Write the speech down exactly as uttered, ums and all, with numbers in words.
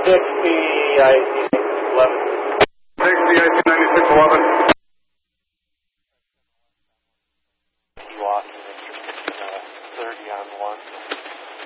six D I C eleven. six D I C ninety-six eleven. T Watson, uh, thirty on one.